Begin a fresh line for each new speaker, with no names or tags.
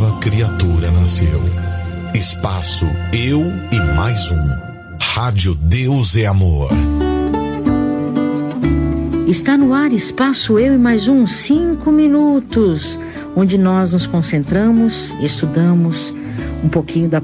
nova criatura nasceu. Espaço Eu e Mais Um. Rádio Deus é Amor.
Está no ar Espaço Eu e Mais Um, 5 minutos, onde nós nos concentramos, estudamos um pouquinho da